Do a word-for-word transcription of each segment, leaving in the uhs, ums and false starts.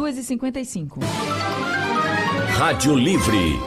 duas e cinquenta e cinco. Rádio Livre.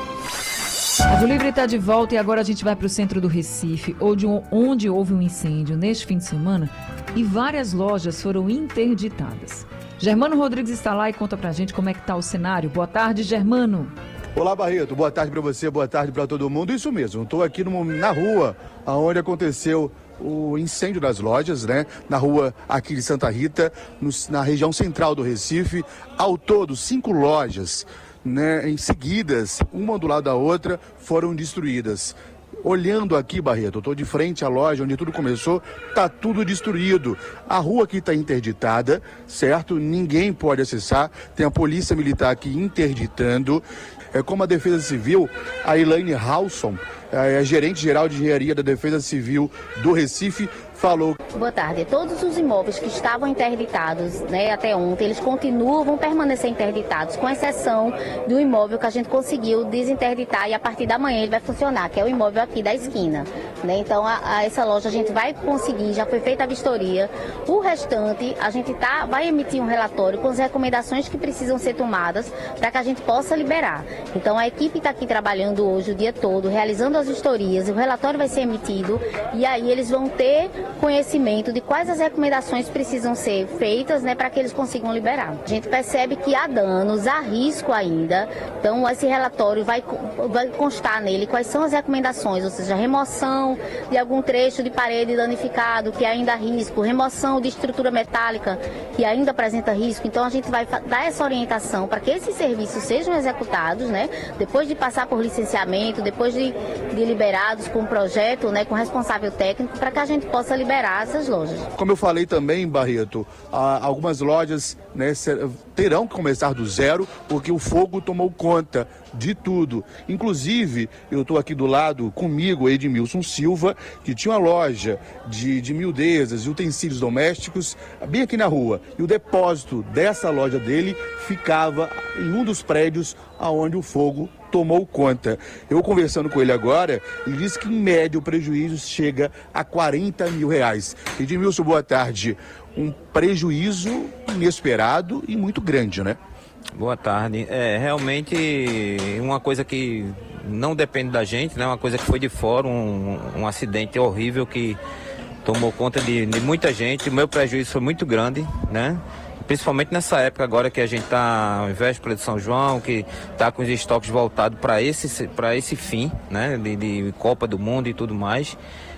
Rádio Livre está de volta e agora a gente vai para o centro do Recife, onde, onde houve um incêndio neste fim de semana e várias lojas foram interditadas. Germano Rodrigues está lá e conta pra gente como é que está o cenário. Boa tarde, Germano. Olá, Barreto. Boa tarde para você, boa tarde para todo mundo. Isso mesmo, estou aqui no, na rua onde aconteceu o incêndio das lojas, né? Na rua aqui de Santa Rita, no, na região central do Recife. Ao todo, cinco lojas, né, em seguidas, uma do lado da outra, foram destruídas. Olhando aqui, Barreto, eu estou de frente à loja onde tudo começou, tá tudo destruído. A rua aqui está interditada, certo? Ninguém pode acessar, tem a polícia militar aqui interditando. É como a Defesa Civil, a Elaine Halson, é gerente geral de engenharia da Defesa Civil do Recife, falou. Boa tarde. Todos os imóveis que estavam interditados, né, até ontem, eles continuam, vão permanecer interditados, com exceção do imóvel que a gente conseguiu desinterditar e a partir da manhã ele vai funcionar, que é o imóvel aqui da esquina. Né? Então, a, a essa loja a gente vai conseguir, já foi feita a vistoria. O restante, a gente tá, vai emitir um relatório com as recomendações que precisam ser tomadas para que a gente possa liberar. Então, a equipe está aqui trabalhando hoje o dia todo, realizando as vistorias, o relatório vai ser emitido e aí eles vão ter conhecimento de quais as recomendações precisam ser feitas, né, para que eles consigam liberar. A gente percebe que há danos, há risco ainda, então esse relatório vai, vai constar nele quais são as recomendações, ou seja, remoção de algum trecho de parede danificado que ainda há risco, remoção de estrutura metálica que ainda apresenta risco, então a gente vai dar essa orientação para que esses serviços sejam executados, né, depois de passar por licenciamento, depois de, de liberados com projeto, né, com responsável técnico, para que a gente possa liberar essas lojas. Como eu falei também, Barreto, algumas lojas, né, terão que começar do zero, porque o fogo tomou conta de tudo. Inclusive, eu estou aqui do lado comigo, Edmilson Silva, que tinha uma loja de, de miudezas e utensílios domésticos bem aqui na rua. E o depósito dessa loja dele ficava em um dos prédios aonde o fogo tomou conta. Eu conversando com ele agora, ele disse que em média o prejuízo chega a quarenta mil reais. Edmilson, boa tarde. Um prejuízo inesperado e muito grande, né? Boa tarde. É realmente uma coisa que não depende da gente, né? Uma coisa que foi de fora, um, um acidente horrível que tomou conta de, de muita gente. O meu prejuízo foi muito grande, né? Principalmente nessa época agora que a gente está em véspera de São João, que está com os estoques voltados para esse, para esse fim, né? De, de Copa do Mundo e tudo mais.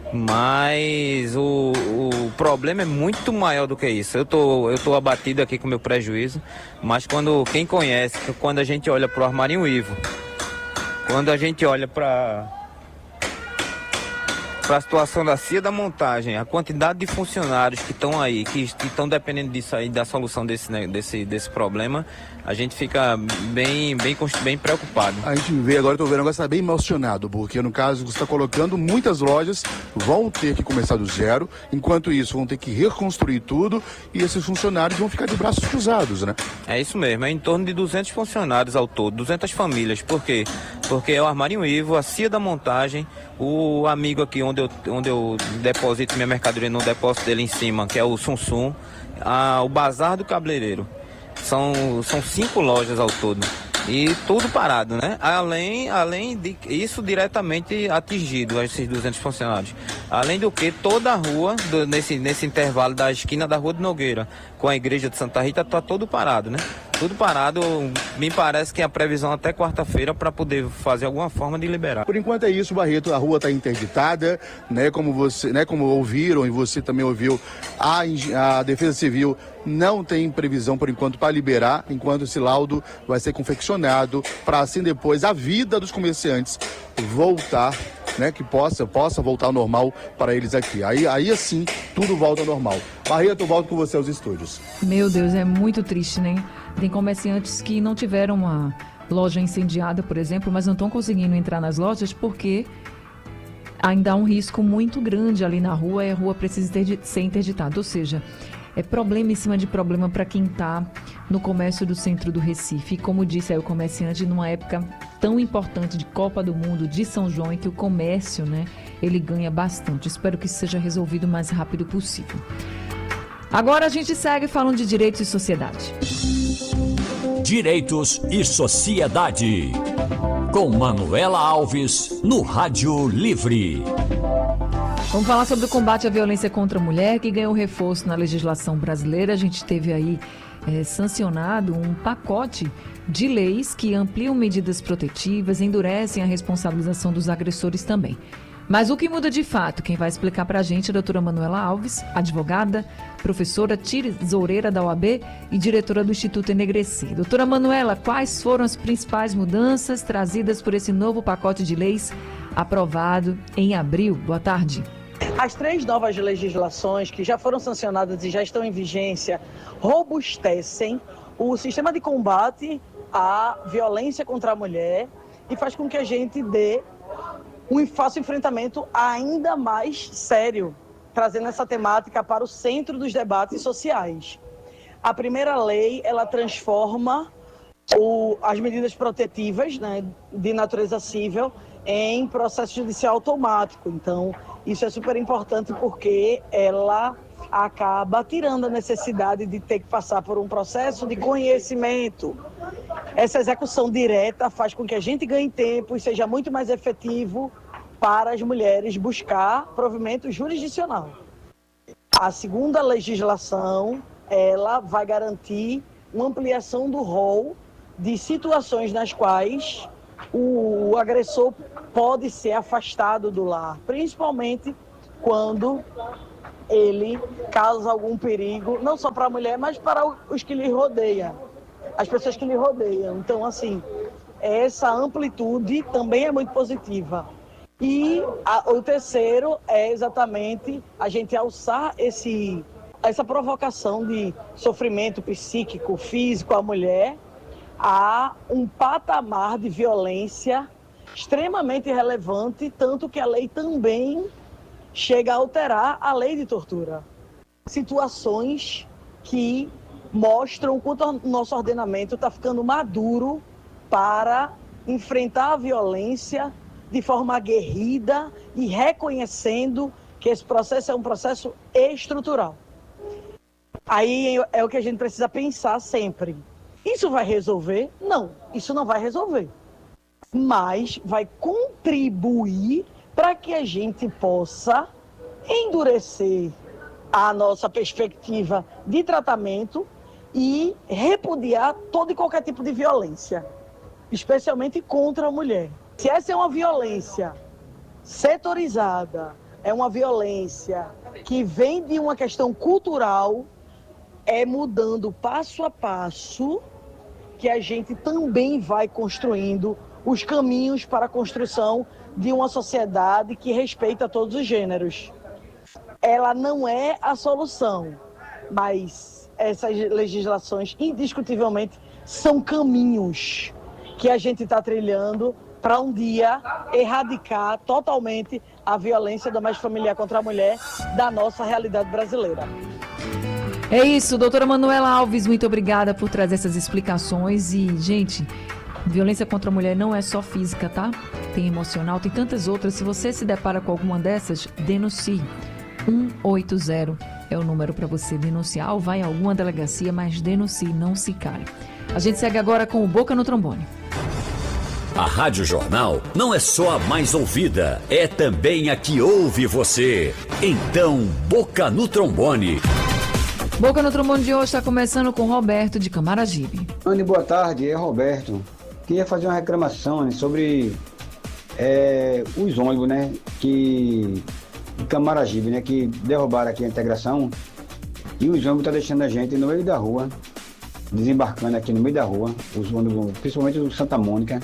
Mas o, o problema é muito maior do que isso. Eu tô, eu tô abatido aqui com o meu prejuízo, mas quando quem conhece, quando a gente olha para o Armarinho Ivo, quando a gente olha para para a situação da C I A da montagem, a quantidade de funcionários que estão aí, que estão dependendo disso aí, da solução desse, né, desse, desse problema, a gente fica bem, bem, bem preocupado. A gente vê agora, estou vendo, agora está bem emocionado, porque no caso você está colocando, muitas lojas vão ter que começar do zero, enquanto isso vão ter que reconstruir tudo e esses funcionários vão ficar de braços cruzados, né? É isso mesmo, é em torno de duzentos funcionários ao todo, duzentas famílias. Por quê? Porque é o Armarinho Ivo, a C I A da montagem, o amigo aqui onde eu, onde eu deposito minha mercadoria no depósito dele em cima, que é o Sum Sum, a, o Bazar do Cabeleireiro. São, são cinco lojas ao todo. E tudo parado, né? Além, além de isso diretamente atingido, esses duzentos funcionários. Além do que, toda a rua, do, nesse, nesse intervalo da esquina da Rua de Nogueira, com a igreja de Santa Rita, está todo parado, né? Tudo parado, me parece que a previsão até quarta-feira para poder fazer alguma forma de liberar. Por enquanto é isso, Barreto, a rua está interditada, né? Como você, né? Como ouviram e você também ouviu, a, a Defesa Civil não tem previsão por enquanto para liberar, enquanto esse laudo vai ser confeccionado para assim depois a vida dos comerciantes voltar, né, que possa, possa voltar ao normal para eles aqui. Aí, aí assim, tudo volta ao normal. Barreto, eu volto com você aos estúdios. Meu Deus, é muito triste, né? Tem comerciantes que não tiveram uma loja incendiada, por exemplo, mas não estão conseguindo entrar nas lojas porque ainda há um risco muito grande ali na rua e a rua precisa ter, ser interditada. Ou seja, é problema em cima de problema para quem está no comércio do centro do Recife. E como disse aí o comerciante, numa época tão importante de Copa do Mundo, de São João, em que o comércio, né, ele ganha bastante. Espero que isso seja resolvido o mais rápido possível. Agora a gente segue falando de direitos e sociedade. direitos e sociedade. Com Manuela Alves, no Rádio Livre. Vamos falar sobre o combate à violência contra a mulher, que ganhou reforço na legislação brasileira. A gente teve aí é, sancionado um pacote de leis que ampliam medidas protetivas, endurecem a responsabilização dos agressores também. Mas o que muda de fato? Quem vai explicar para a gente é a doutora Manuela Alves, advogada, professora tesoureira da O A B e diretora do Instituto Enegreci. Doutora Manuela, quais foram as principais mudanças trazidas por esse novo pacote de leis aprovado em abril? Boa tarde. As três novas legislações que já foram sancionadas e já estão em vigência robustecem o sistema de combate à violência contra a mulher e faz com que a gente dê um faça um enfrentamento ainda mais sério, trazendo essa temática para o centro dos debates sociais. A primeira lei, ela transforma o, as medidas protetivas, né, de natureza civil em processo judicial automático. Então, isso é super importante porque ela acaba tirando a necessidade de ter que passar por um processo de conhecimento. Essa execução direta faz com que a gente ganhe tempo e seja muito mais efetivo para as mulheres buscar provimento jurisdicional. A segunda legislação, ela vai garantir uma ampliação do rol de situações nas quais o agressor pode ser afastado do lar, principalmente quando ele causa algum perigo, não só para a mulher, mas para os que lhe rodeiam, as pessoas que lhe rodeiam. Então, assim, essa amplitude também é muito positiva. E a, o terceiro é exatamente a gente alçar esse, essa provocação de sofrimento psíquico, físico à mulher a um patamar de violência extremamente relevante, tanto que a lei também chega a alterar a lei de tortura. Situações que mostram o quanto o nosso ordenamento está ficando maduro para enfrentar a violência de forma aguerrida e reconhecendo que esse processo é um processo estrutural. Aí é o que a gente precisa pensar sempre. Isso vai resolver? Não, isso não vai resolver. Mas vai contribuir para que a gente possa endurecer a nossa perspectiva de tratamento e repudiar todo e qualquer tipo de violência, especialmente contra a mulher. Se essa é uma violência setorizada, é uma violência que vem de uma questão cultural, é mudando passo a passo que a gente também vai construindo os caminhos para a construção de uma sociedade que respeita todos os gêneros. Ela não é a solução, mas essas legislações, indiscutivelmente, são caminhos que a gente está trilhando para um dia erradicar totalmente a violência doméstica familiar contra a mulher da nossa realidade brasileira. É isso, doutora Manuela Alves, muito obrigada por trazer essas explicações. E, gente, violência contra a mulher não é só física, tá? Tem emocional, tem tantas outras. Se você se depara com alguma dessas, denuncie. um oito zero é o número para você denunciar ou vai em alguma delegacia, mas denuncie, não se cale. A gente segue agora com o Boca no Trombone. A Rádio Jornal não é só a mais ouvida, é também a que ouve você. Então, Boca no Trombone. Boca no Trombone de hoje está começando com Roberto de Camaragibe. Anny, boa tarde, é Roberto. Queria fazer uma reclamação, né, sobre é, os ônibus, né, que de Camaragibe, né, que derrubaram aqui a integração e os ônibus estão deixando a gente no meio da rua, desembarcando aqui no meio da rua, os ônibus, principalmente do Santa Mônica.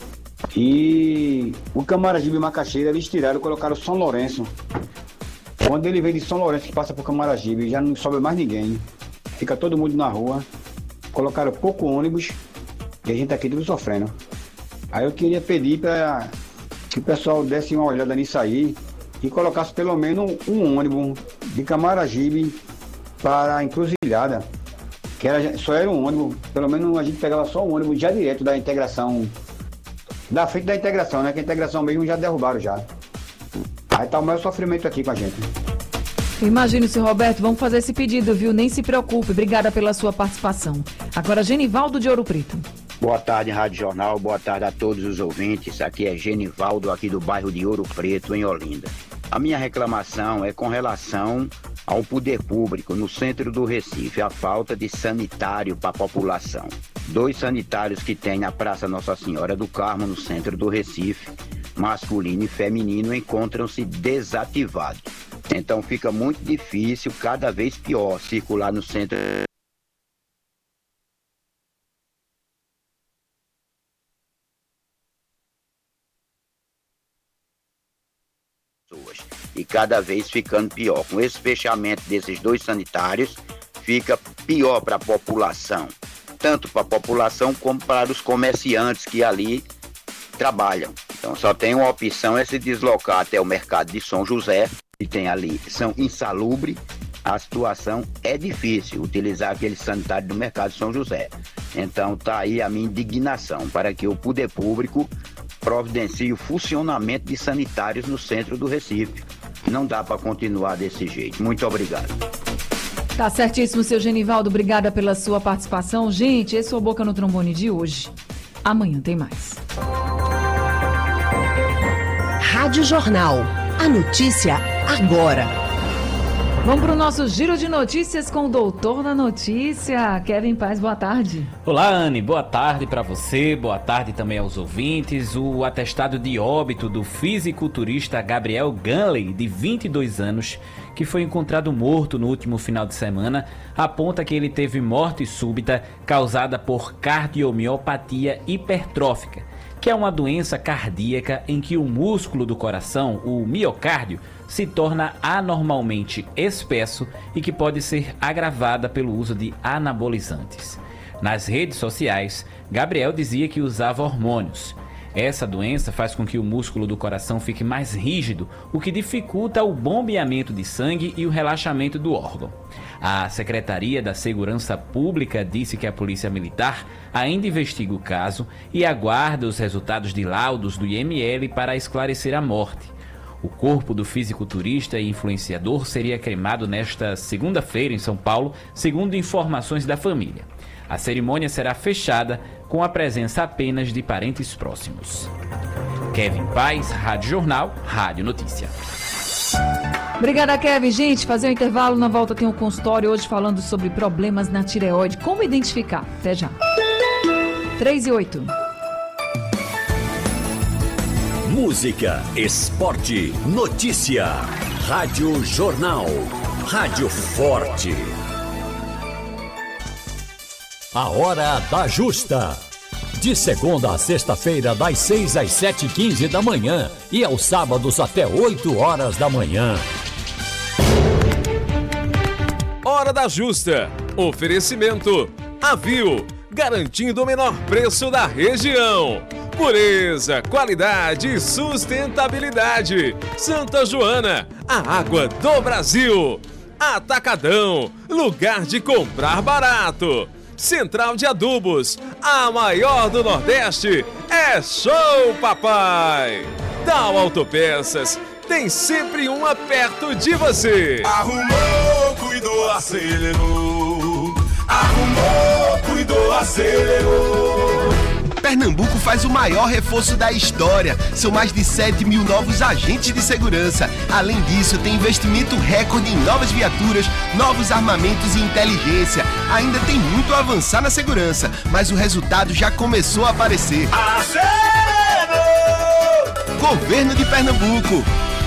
E o Camaragibe e Macaxeira, eles tiraram e colocaram São Lourenço. Quando ele vem de São Lourenço, que passa por Camaragibe, já não sobe mais ninguém. Fica todo mundo na rua. Colocaram pouco ônibus e a gente tá aqui tudo sofrendo. Aí eu queria pedir para que o pessoal desse uma olhada nisso aí e colocasse pelo menos um ônibus de Camaragibe para a Encruzilhada. Que era, só era um ônibus, pelo menos a gente pegava só um ônibus já direto da integração. Da frente da integração, né? Que a integração mesmo já derrubaram já. Aí tá o maior sofrimento aqui com a gente. Imagine-se, Roberto, vamos fazer esse pedido, viu? Nem se preocupe. Obrigada pela sua participação. Agora, Genivaldo de Ouro Preto. Boa tarde, Rádio Jornal. Boa tarde a todos os ouvintes. Aqui é Genivaldo, aqui do bairro de Ouro Preto, em Olinda. A minha reclamação é com relação ao poder público no centro do Recife, a falta de sanitário para a população. Dois sanitários que tem na Praça Nossa Senhora do Carmo, no centro do Recife, masculino e feminino, encontram-se desativados. Então fica muito difícil, cada vez pior, circular no centro. E cada vez ficando pior. Com esse fechamento desses dois sanitários, fica pior para a população. Tanto para a população como para os comerciantes que ali trabalham. Então só tem uma opção, é se deslocar até o mercado de São José, que tem ali, são insalubres. A situação é difícil, utilizar aquele sanitário do mercado de São José. Então tá aí a minha indignação, para que o poder público providencie o funcionamento de sanitários no centro do Recife. Não dá para continuar desse jeito. Muito obrigado. Tá certíssimo, seu Genivaldo. Obrigada pela sua participação. Gente, esse é o Boca no Trombone de hoje. Amanhã tem mais. Rádio Jornal. A notícia agora. Vamos para o nosso giro de notícias com o doutor da notícia, Kevin Paz. Boa tarde. Olá, Anne. Boa tarde para você. Boa tarde também aos ouvintes. O atestado de óbito do fisiculturista Gabriel Ganley, de vinte e dois anos, que foi encontrado morto no último final de semana, aponta que ele teve morte súbita causada por cardiomiopatia hipertrófica, que é uma doença cardíaca em que o músculo do coração, o miocárdio, se torna anormalmente espesso e que pode ser agravada pelo uso de anabolizantes. Nas redes sociais, Gabriel dizia que usava hormônios. Essa doença faz com que o músculo do coração fique mais rígido, o que dificulta o bombeamento de sangue e o relaxamento do órgão. A Secretaria da Segurança Pública disse que a Polícia Militar ainda investiga o caso e aguarda os resultados de laudos do I M L para esclarecer a morte. O corpo do fisiculturista e influenciador seria cremado nesta segunda-feira em São Paulo, segundo informações da família. A cerimônia será fechada com a presença apenas de parentes próximos. Kevin Paz, Rádio Jornal, Rádio Notícia. Obrigada, Kevin. Gente, fazer um intervalo, na volta tem um consultório hoje falando sobre problemas na tireoide. Como identificar? Até já. três e oito. Música, esporte, notícia. Rádio Jornal. Rádio Forte. A Hora da Justa. De segunda a sexta-feira, das seis às sete e quinze da manhã. E aos sábados até oito horas da manhã. Hora da Justa. Oferecimento. Avio. Garantindo o menor preço da região. Pureza, qualidade e sustentabilidade. Santa Joana, a água do Brasil. Atacadão, lugar de comprar barato. Central de Adubos, a maior do Nordeste. É show, papai! Tal Autopeças, tem sempre uma perto de você. Arrumou, cuidou, acelerou. Arrumou, cuidou, acelerou. Pernambuco faz o maior reforço da história. São mais de sete mil novos agentes de segurança. Além disso, tem investimento recorde em novas viaturas, novos armamentos e inteligência. Ainda tem muito a avançar na segurança, mas o resultado já começou a aparecer. Acelerou! Governo de Pernambuco.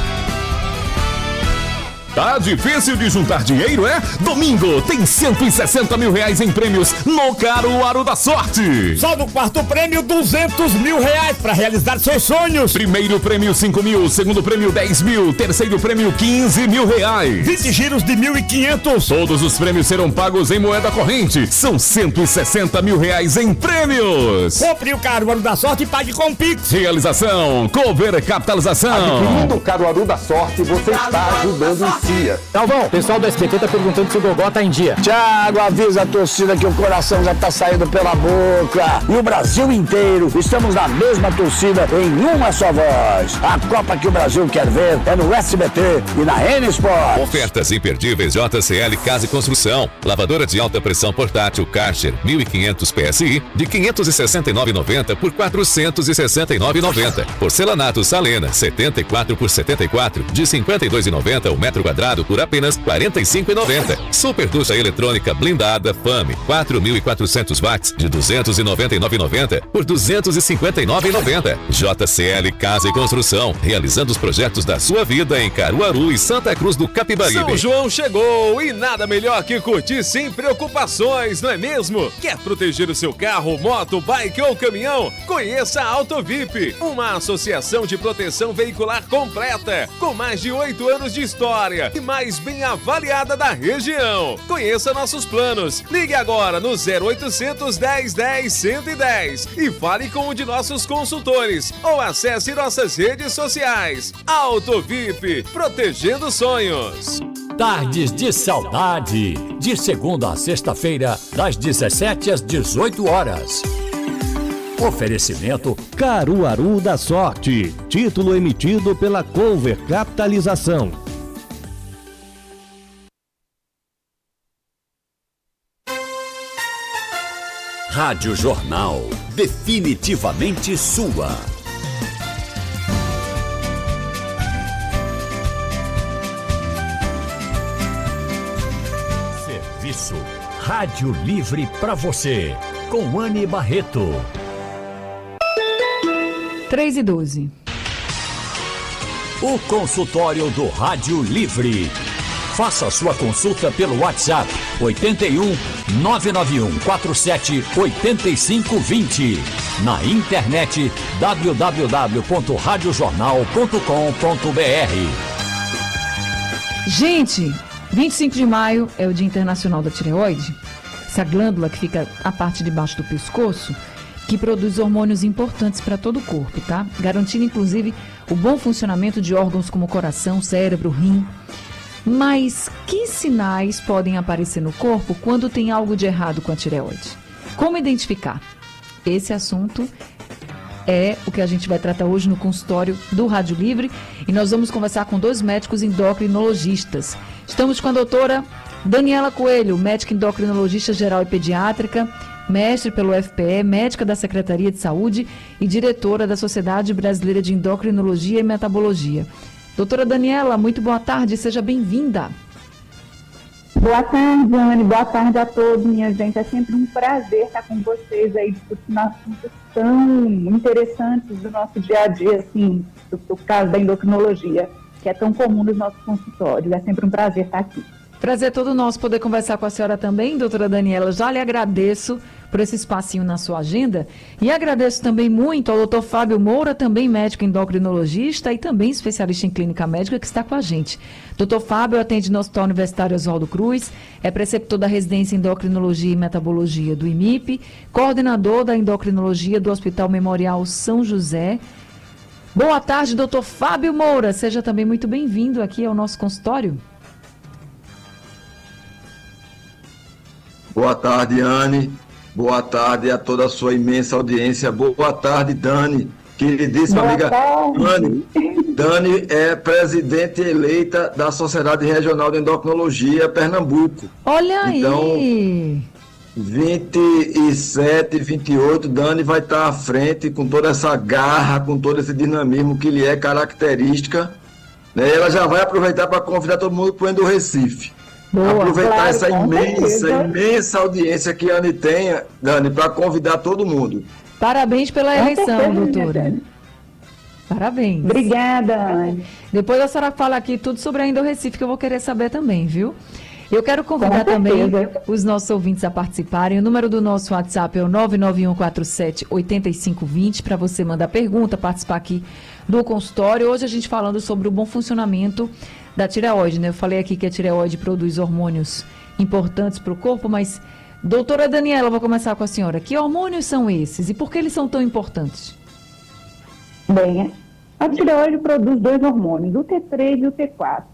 Tá difícil de juntar dinheiro, é? Domingo tem cento e sessenta mil reais em prêmios no Caruaru da Sorte. Só no quarto prêmio, duzentos mil reais para realizar seus sonhos. Primeiro prêmio, cinco mil. Segundo prêmio, dez mil. Terceiro prêmio, quinze mil reais. vinte giros de mil e quinhentos. Todos os prêmios serão pagos em moeda corrente. São cento e sessenta mil reais em prêmios. Compre o Caruaru da Sorte e pague com Pix. Realização, Cover Capitalização. Adquirindo o Caruaru da Sorte, você está ajudando o democracia. Galvão, o pessoal do S B T tá perguntando se o Gogó tá em dia. Thiago, avisa a torcida que o coração já tá saindo pela boca. E o Brasil inteiro, estamos na mesma torcida em uma só voz. A Copa que o Brasil quer ver é no S B T e na N Sport. Ofertas imperdíveis J C L Casa e Construção. Lavadora de alta pressão portátil Karcher mil e quinhentos P S I de quinhentos e sessenta e nove reais e noventa centavos por quatrocentos e sessenta e nove reais e noventa centavos. Porcelanato Salena setenta e quatro por setenta e quatro de cinquenta e dois reais e noventa centavos o metro quadrado por apenas quarenta e cinco reais e noventa centavos. Super ducha eletrônica blindada Fame quatro mil e quatrocentos watts de duzentos e noventa e nove reais e noventa centavos por duzentos e cinquenta e nove reais e noventa centavos. J C L Casa e Construção, realizando os projetos da sua vida em Caruaru e Santa Cruz do Capibaribe. São João chegou e nada melhor que curtir sem preocupações, não é mesmo? Quer proteger o seu carro, moto, bike ou caminhão? Conheça a AutoVip, uma associação de proteção veicular completa, com mais de oito anos de história e mais bem avaliada da região. Conheça nossos planos. Ligue agora no zero oitocentos, dez, dez, cento e dez e fale com um de nossos consultores ou acesse nossas redes sociais. AutoVip, protegendo sonhos. Tardes de Saudade, de segunda a sexta-feira, das dezessete às dezoito horas. Oferecimento Caruaru da Sorte, título emitido pela Cover Capitalização. Rádio Jornal, definitivamente sua. Serviço Rádio Livre para você, com Anne Barreto. três e doze. O consultório do Rádio Livre. Faça sua consulta pelo WhatsApp oito um, nove nove um quatro sete, oito cinco dois zero. Na internet w w w ponto rádio jornal ponto com ponto b r. Gente, vinte e cinco de maio é o Dia Internacional da Tireoide, essa glândula que fica a parte de baixo do pescoço, que produz hormônios importantes para todo o corpo, tá? Garantindo, inclusive, o bom funcionamento de órgãos como coração, cérebro, rim. Mas que sinais podem aparecer no corpo quando tem algo de errado com a tireoide? Como identificar? Esse assunto é o que a gente vai tratar hoje no consultório do Rádio Livre e nós vamos conversar com dois médicos endocrinologistas. Estamos com a doutora Daniela Coelho, médica endocrinologista geral e pediátrica, mestre pelo U F P E, médica da Secretaria de Saúde e diretora da Sociedade Brasileira de Endocrinologia e Metabologia. Doutora Daniela, muito boa tarde, seja bem-vinda. Boa tarde, Anne, boa tarde a todos, minha gente. É sempre um prazer estar com vocês aí, discutindo assuntos tão interessantes do nosso dia a dia, assim, do, do caso da endocrinologia, que é tão comum nos nossos consultórios. É sempre um prazer estar aqui. Prazer todo nosso poder conversar com a senhora também, doutora Daniela. Já lhe agradeço por esse espacinho na sua agenda e agradeço também muito ao doutor Fábio Moura, também médico endocrinologista e também especialista em clínica médica, que está com a gente. doutor Fábio atende no Hospital Universitário Oswaldo Cruz, é preceptor da residência em endocrinologia e metabologia do I M I P, coordenador da endocrinologia do Hospital Memorial São José. Boa tarde, doutor Fábio Moura. Seja também muito bem-vindo aqui ao nosso consultório. Boa tarde, Anne. Boa tarde a toda a sua imensa audiência. Boa tarde, Dani. Queridíssima Boa amiga tarde. Dani. Dani é presidente eleita da Sociedade Regional de Endocrinologia Pernambuco. Olha então, aí! vinte e sete, vinte e oito, Dani vai estar à frente com toda essa garra, com todo esse dinamismo que lhe é característica. Né? Ela já vai aproveitar para convidar todo mundo para o Endo Recife. Boa, aproveitar claro, essa com imensa, certeza. imensa audiência que a Anne tem, Dani, para convidar todo mundo. Parabéns pela Com eleição, certeza, doutora. Dani. Parabéns. Obrigada, Anne. Depois a senhora fala aqui tudo sobre a Endo Recife, que eu vou querer saber também, viu? Eu quero convidar Com também certeza. os nossos ouvintes a participarem. O número do nosso WhatsApp é o nove nove um quatro sete, oito cinco dois zero para você mandar pergunta, participar aqui do consultório. Hoje a gente falando sobre o bom funcionamento da tireoide, né? Eu falei aqui que a tireoide produz hormônios importantes para o corpo, mas, doutora Daniela, eu vou começar com a senhora. Que hormônios são esses e por que eles são tão importantes? Bem, a tireoide produz dois hormônios, o T três e o T quatro.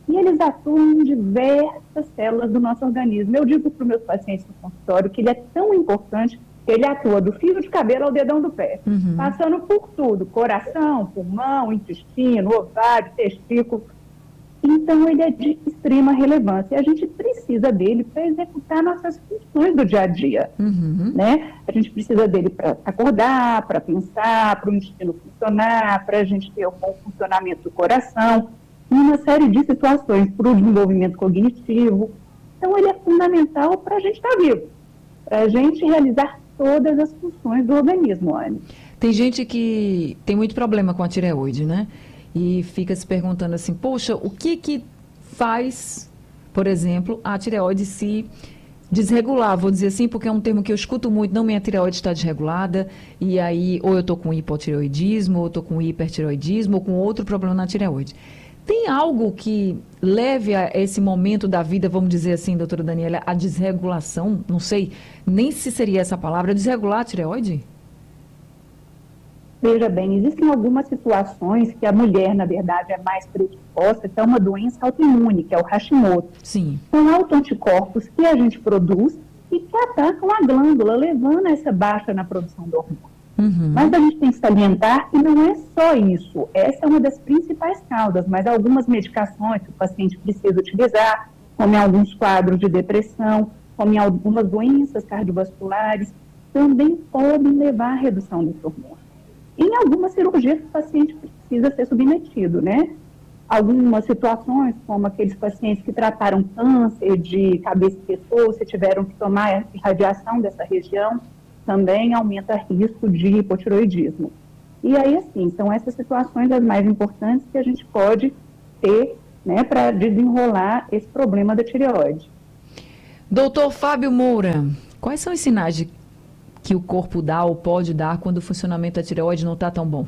e eles atuam em diversas células do nosso organismo. Eu digo para os meus pacientes no consultório que ele é tão importante que ele atua do fio de cabelo ao dedão do pé, uhum. passando por tudo, coração, pulmão, intestino, ovário, testículo. Então, ele é de extrema relevância. E a gente precisa dele para executar nossas funções do dia a dia. Uhum. Né? A gente precisa dele para acordar, para pensar, para o intestino funcionar, para a gente ter um bom funcionamento do coração, e uma série de situações, para o desenvolvimento cognitivo. Então, ele é fundamental para a gente estar vivo, para a gente realizar todas as funções do organismo, Anne. Tem gente que tem muito problema com a tireoide, né? E fica se perguntando assim, poxa, o que que faz, por exemplo, a tireoide se desregular? Vou dizer assim, porque é um termo que eu escuto muito, não, minha tireoide está desregulada, e aí ou eu estou com hipotireoidismo, ou eu estou com hipertireoidismo, ou com outro problema na tireoide. Tem algo que leve a esse momento da vida, vamos dizer assim, doutora Daniela, a desregulação? Não sei nem se seria essa palavra, desregular a tireoide? Veja bem, existem algumas situações que a mulher, na verdade, é mais predisposta, que é uma doença autoimune, que é o Hashimoto. Sim. São autoanticorpos que a gente produz e que atacam a glândula, levando a essa baixa na produção do hormônio. Uhum. Mas a gente tem que salientar que não é só isso. Essa é uma das principais causas, mas algumas medicações que o paciente precisa utilizar, como em alguns quadros de depressão, como em algumas doenças cardiovasculares, também podem levar à redução desse hormônio. Em algumas cirurgias, o paciente precisa ser submetido, né? Algumas situações, como aqueles pacientes que trataram câncer de cabeça e pescoço, tiveram que tomar irradiação dessa região, também aumenta risco de hipotiroidismo. E aí, assim, são essas situações as mais importantes que a gente pode ter, né, para desenrolar esse problema da tireoide. Doutor Fábio Moura, quais são os sinais de que o corpo dá ou pode dar quando o funcionamento da tireoide não está tão bom?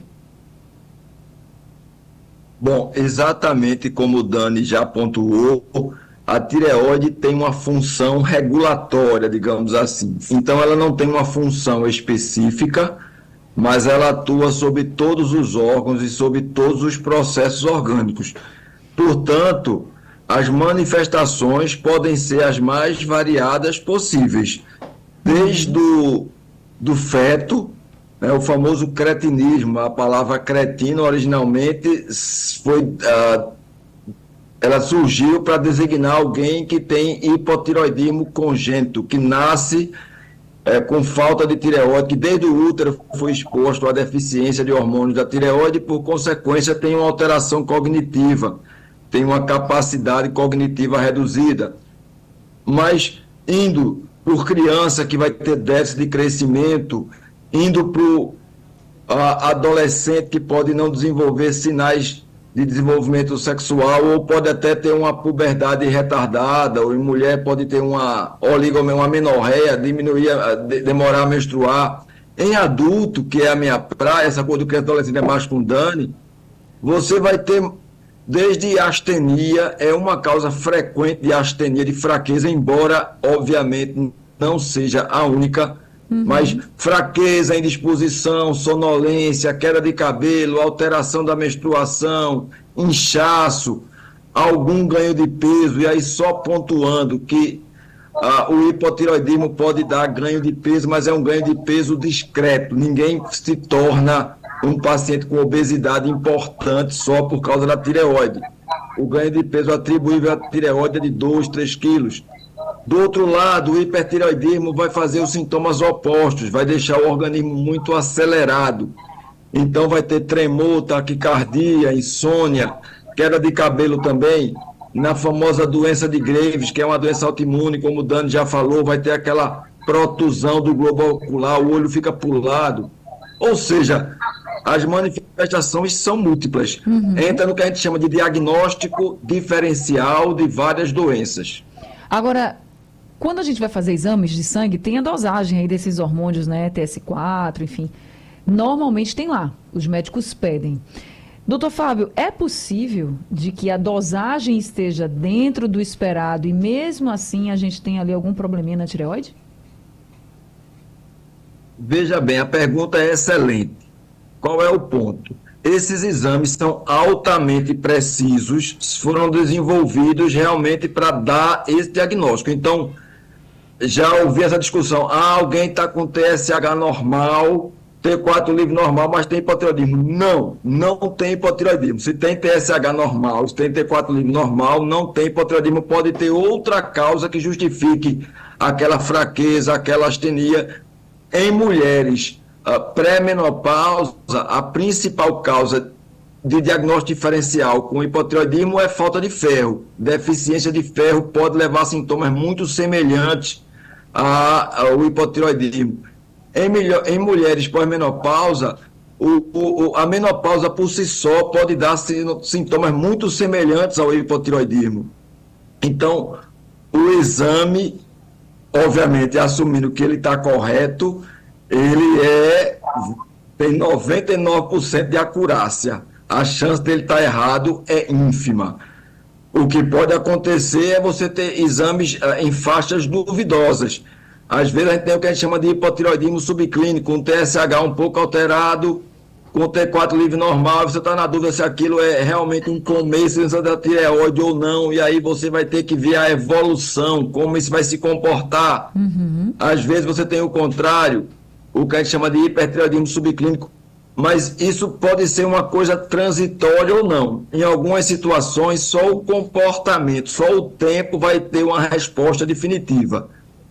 Bom, exatamente como o Dani já pontuou, a tireoide tem uma função regulatória, digamos assim. Então, ela não tem uma função específica, mas ela atua sobre todos os órgãos e sobre todos os processos orgânicos. Portanto, as manifestações podem ser as mais variadas possíveis, desde o do feto, né, o famoso cretinismo. A palavra cretino originalmente foi, uh, ela surgiu para designar alguém que tem hipotireoidismo congênito, que nasce uh, com falta de tireoide, que desde o útero foi exposto à deficiência de hormônios da tireoide e, por consequência, tem uma alteração cognitiva, tem uma capacidade cognitiva reduzida. Mas, indo por criança que vai ter déficit de crescimento, indo para o adolescente que pode não desenvolver sinais de desenvolvimento sexual, ou pode até ter uma puberdade retardada, ou em mulher pode ter uma oligomia, uma menorreia, diminuir, de, demorar a menstruar. Em adulto, que é a minha praia, essa coisa do que adolescente é mais com Dani, você vai ter desde astenia, é uma causa frequente de astenia, de fraqueza, embora, obviamente, não seja a única, uhum. mas fraqueza, indisposição, sonolência, queda de cabelo, alteração da menstruação, inchaço, algum ganho de peso, e aí só pontuando que ah, o hipotireoidismo pode dar ganho de peso, mas é um ganho de peso discreto, ninguém se torna um paciente com obesidade importante só por causa da tireoide. O ganho de peso atribuível à tireoide é de dois, três quilos. Do outro lado, o hipertireoidismo vai fazer os sintomas opostos, vai deixar o organismo muito acelerado. Então vai ter tremor, taquicardia, insônia, queda de cabelo também. Na famosa doença de Graves, que é uma doença autoimune, como o Dani já falou, vai ter aquela protusão do globo ocular, o olho fica para o lado. Ou seja, as manifestações são múltiplas. Uhum. Entra no que a gente chama de diagnóstico diferencial de várias doenças. Agora, quando a gente vai fazer exames de sangue, tem a dosagem aí desses hormônios, né, T S quatro, enfim. Normalmente tem lá, os médicos pedem. Doutor Fábio, é possível de que a dosagem esteja dentro do esperado e mesmo assim a gente tem ali algum probleminha na tireoide? Veja bem, a pergunta é excelente. Qual é o ponto? esses exames são altamente precisos, foram desenvolvidos realmente para dar esse diagnóstico. Então, já ouvi essa discussão, ah, alguém está com T S H normal, T quatro livre normal, mas tem hipotireoidismo. Não, não tem hipotireoidismo. Se tem T S H normal, se tem T quatro livre normal, não tem hipotireoidismo. Pode ter outra causa que justifique aquela fraqueza, aquela astenia. Em mulheres uh, pré-menopausa, a principal causa de diagnóstico diferencial com hipotireoidismo é falta de ferro. Deficiência de ferro pode levar a sintomas muito semelhantes ao hipotireoidismo. Em, em mulheres pós-menopausa, o, o, a menopausa por si só pode dar sintomas muito semelhantes ao hipotireoidismo. Então, o exame, obviamente, assumindo que ele está correto, ele é, tem noventa e nove por cento de acurácia. A chance dele estar errado é ínfima. O que pode acontecer é você ter exames uh, em faixas duvidosas. Às vezes a gente tem o que a gente chama de hipotireoidismo subclínico, com T S H um pouco alterado, com T quatro livre normal, você está na dúvida se aquilo é realmente um começo da tireoide ou não, e aí você vai ter que ver a evolução, como isso vai se comportar. Uhum. Às vezes você tem o contrário, o que a gente chama de hipertireoidismo subclínico, mas isso pode ser uma coisa transitória ou não. Em algumas situações, só o comportamento, só o tempo vai ter uma resposta definitiva.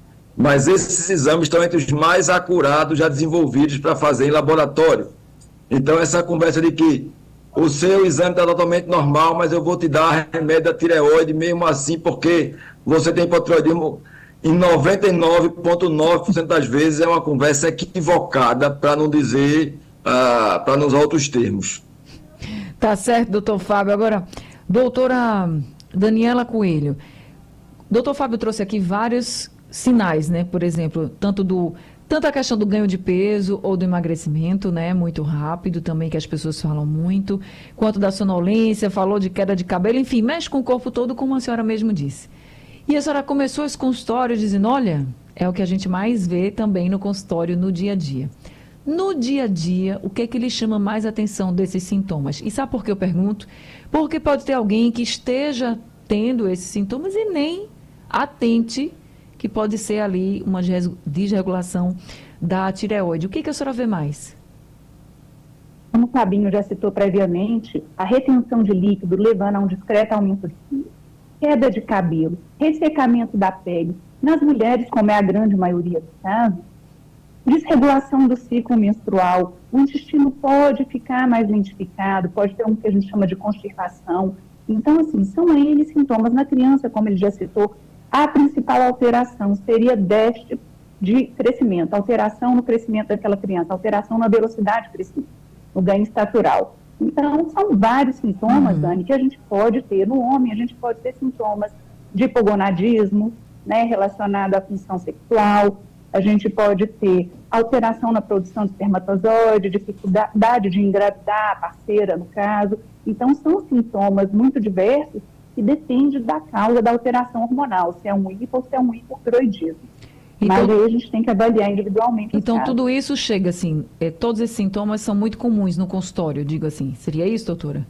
Mas esses exames estão entre os mais acurados já desenvolvidos para fazer em laboratório. Então, essa conversa de que o seu exame está totalmente normal, mas eu vou te dar remédio da tireoide mesmo assim, porque você tem hipotireoidismo, em noventa e nove vírgula nove por cento das vezes é uma conversa equivocada, para não dizer, uh, para não usar outros termos. Tá certo, doutor Fábio. Agora, doutora Daniela Coelho, doutor Fábio trouxe aqui vários sinais, né? Por exemplo, tanto do tanto a questão do ganho de peso ou do emagrecimento, né? Muito rápido também, que as pessoas falam muito, quanto da sonolência, falou de queda de cabelo, enfim, mexe com o corpo todo, como a senhora mesmo disse. E a senhora começou esse consultório dizendo, olha, é o que a gente mais vê também no consultório no dia a dia. No dia a dia, o que é que lhe chama mais atenção desses sintomas? E sabe por que eu pergunto? Porque pode ter alguém que esteja tendo esses sintomas e nem atente que pode ser ali uma desregulação da tireoide. O que, que a senhora vê mais? Como o Fabinho já citou previamente, a retenção de líquido levando a um discreto aumento de peso, queda de cabelo, ressecamento da pele, nas mulheres, como é a grande maioria dos casos, desregulação do ciclo menstrual, o intestino pode ficar mais lentificado, pode ter um que a gente chama de constipação. Então, assim, são eles sintomas na criança, como ele já citou. A principal alteração seria déficit de crescimento, alteração no crescimento daquela criança, alteração na velocidade de crescimento, no ganho estatural. Então, são vários sintomas, uhum. Dani, que a gente pode ter. No homem, a gente pode ter sintomas de hipogonadismo, né, relacionado à função sexual, a gente pode ter alteração na produção de espermatozoide, dificuldade de engravidar a parceira, no caso. Então, são sintomas muito diversos que depende da causa da alteração hormonal, se é um hipo ou se é um hipotireoidismo. Então, mas aí a gente tem que avaliar individualmente. Então, tudo isso chega assim, é, todos esses sintomas são muito comuns no consultório, eu digo assim. Seria isso, doutora?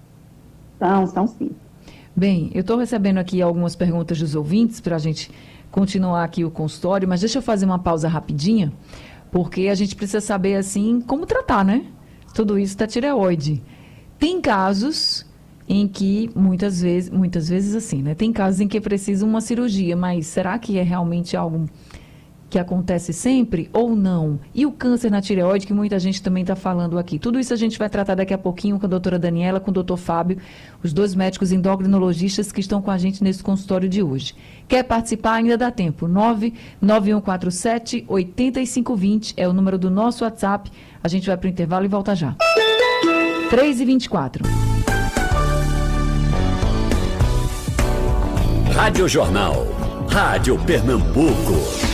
São, são sim. Bem, eu estou recebendo aqui algumas perguntas dos ouvintes para a gente continuar aqui o consultório, mas deixa eu fazer uma pausa rapidinha, porque a gente precisa saber, assim, como tratar, né? Tudo isso da tireoide. Tem casos em que muitas vezes, muitas vezes assim, né? Tem casos em que precisa uma cirurgia, mas será que é realmente algo que acontece sempre ou não? E o câncer na tireoide, que muita gente também está falando aqui. Tudo isso a gente vai tratar daqui a pouquinho com a doutora Daniela, com o doutor Fábio, os dois médicos endocrinologistas que estão com a gente nesse consultório de hoje. Quer participar? Ainda dá tempo. nove nove um quatro sete, oito cinco dois zero é o número do nosso WhatsApp. A gente vai para o intervalo e volta já. três e vinte e quatro. Rádio Jornal. Rádio Pernambuco.